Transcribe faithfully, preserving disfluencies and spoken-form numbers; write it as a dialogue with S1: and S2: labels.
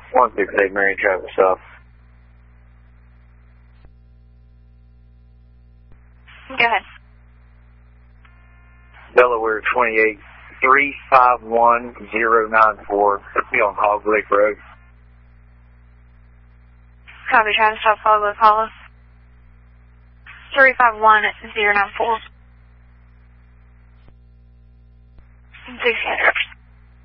S1: one six eight Marion Travis South.
S2: Go ahead.
S1: Delaware twenty-eight, three five one zero nine four. Be on Hog Lake Road.
S2: Copy, Travis South, follow Apollo. three five one zero nine four. six hundred.